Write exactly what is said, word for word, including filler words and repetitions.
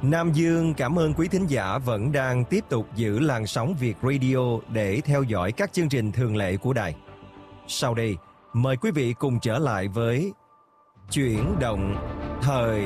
Nam Dương cảm ơn quý thính giả vẫn đang tiếp tục giữ làn sóng Việt Radio để theo dõi các chương trình thường lệ của đài. Sau đây, mời quý vị cùng trở lại với Chuyển động thời